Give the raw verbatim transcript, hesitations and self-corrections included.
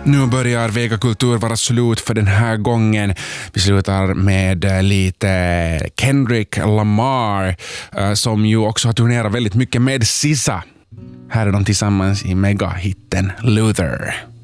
Nu börjar Vega Kultur vara slut för den här gången. Vi slutar med lite Kendrick Lamar som ju också har turnerat väldigt mycket med S Z A. Här är de tillsammans i megahitten Luther.